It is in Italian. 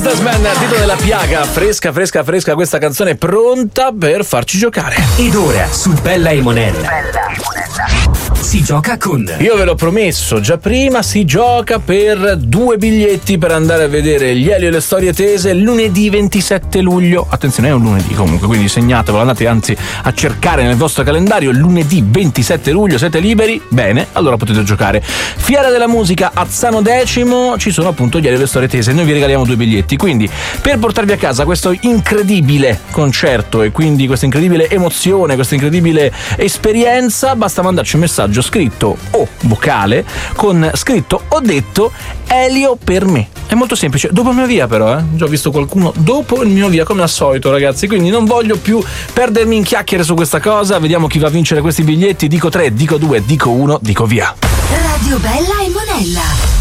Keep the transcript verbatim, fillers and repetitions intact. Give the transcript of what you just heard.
Businessman, titolo della piaga, fresca, fresca, fresca questa canzone, pronta per farci giocare. Ed ora su Bella e Monella si gioca con... Io ve l'ho promesso già prima, si gioca per due biglietti per andare a vedere gli Elio e le storie tese lunedì ventisette luglio. Attenzione, è un lunedì comunque, quindi segnatevelo, andate anzi a cercare nel vostro calendario lunedì ventisette luglio, siete liberi? Bene, allora potete giocare. Fiera della musica a Zano Decimo, ci sono appunto gli Elio e le storie tese, noi vi regaliamo due biglietti, quindi per portarvi a casa questo incredibile concerto e quindi questa incredibile emozione, questa incredibile esperienza, basta mandarci un messaggio scritto o vocale con scritto ho detto Elio per me. È molto semplice, dopo il mio via però, eh? Già ho visto qualcuno dopo il mio via come al solito, ragazzi, quindi non voglio più perdermi in chiacchiere su questa cosa. Vediamo chi va a vincere questi biglietti. Dico tre, dico due, dico uno, dico via. Radio Bella e Monella.